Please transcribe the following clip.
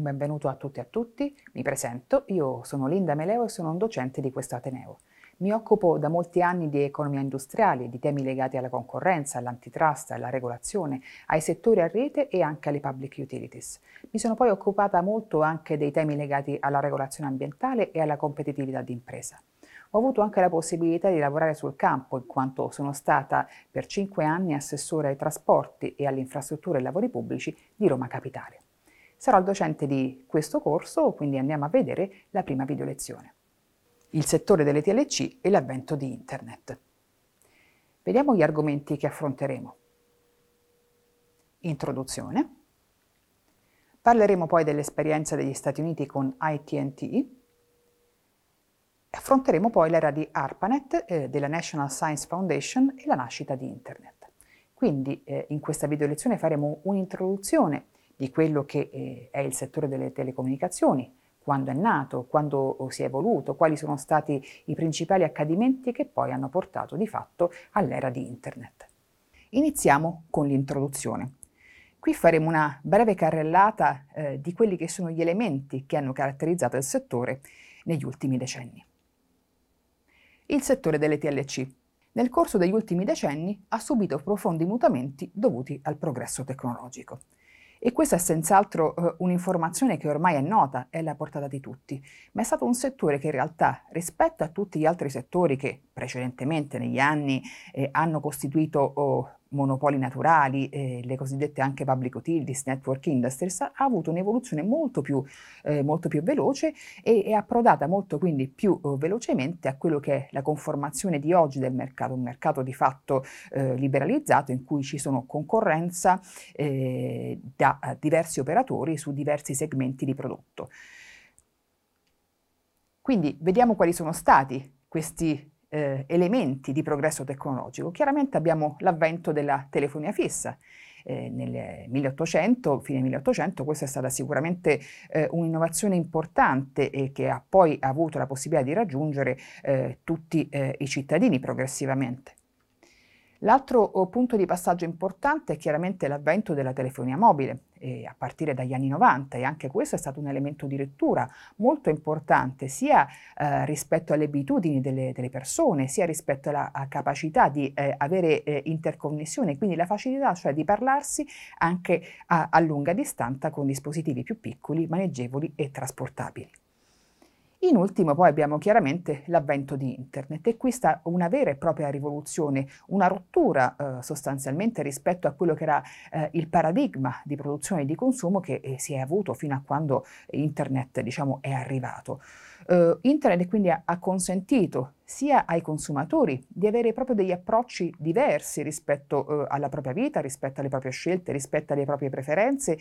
Un benvenuto a tutti e a tutti. Mi presento, io sono Linda Meleo e sono un docente di questo Ateneo. Mi occupo da molti anni di economia industriale, di temi legati alla concorrenza, all'antitrust, alla regolazione, ai settori a rete e anche alle public utilities. Mi sono poi occupata molto anche dei temi legati alla regolazione ambientale e alla competitività d'impresa. Ho avuto anche la possibilità di lavorare sul campo, in quanto sono stata per 5 anni assessore ai trasporti e alle infrastrutture e lavori pubblici di Roma Capitale. Sarò il docente di questo corso, quindi andiamo a vedere la prima video lezione. Il settore delle TLC e l'avvento di Internet. Vediamo gli argomenti che affronteremo. Introduzione. Parleremo poi dell'esperienza degli Stati Uniti con AT&T. Affronteremo poi l'era di ARPANET, della National Science Foundation e la nascita di Internet. Quindi in questa video lezione faremo un'introduzione di quello che è il settore delle telecomunicazioni, quando è nato, quando si è evoluto, quali sono stati i principali accadimenti che poi hanno portato di fatto all'era di Internet. Iniziamo con l'introduzione. Qui faremo una breve carrellata di quelli che sono gli elementi che hanno caratterizzato il settore negli ultimi decenni. Il settore delle TLC. Nel corso degli ultimi decenni ha subito profondi mutamenti dovuti al progresso tecnologico. E questa è senz'altro un'informazione che ormai è nota, è alla portata di tutti, ma è stato un settore che in realtà, rispetto a tutti gli altri settori che precedentemente negli anni hanno costituito monopoli naturali, le cosiddette anche public utilities, network industries, ha avuto un'evoluzione molto più veloce e è approdata molto quindi più velocemente a quello che è la conformazione di oggi del mercato, un mercato di fatto liberalizzato in cui ci sono concorrenza da diversi operatori su diversi segmenti di prodotto. Quindi vediamo quali sono stati questi elementi di progresso tecnologico. Chiaramente abbiamo l'avvento della telefonia fissa. Nel 1800, fine 1800, questa è stata sicuramente un'innovazione importante e che ha poi avuto la possibilità di raggiungere tutti i cittadini progressivamente. L'altro punto di passaggio importante è chiaramente l'avvento della telefonia mobile, a partire dagli anni 90, e anche questo è stato un elemento di lettura molto importante sia rispetto alle abitudini delle persone, sia rispetto alla capacità di avere interconnessione, quindi la facilità cioè di parlarsi anche a lunga distanza con dispositivi più piccoli, maneggevoli e trasportabili. In ultimo poi abbiamo chiaramente l'avvento di Internet e qui sta una vera e propria rivoluzione, una rottura sostanzialmente rispetto a quello che era il paradigma di produzione e di consumo che si è avuto fino a quando Internet, diciamo, è arrivato. Internet quindi ha consentito sia ai consumatori di avere proprio degli approcci diversi rispetto alla propria vita, rispetto alle proprie scelte, rispetto alle proprie preferenze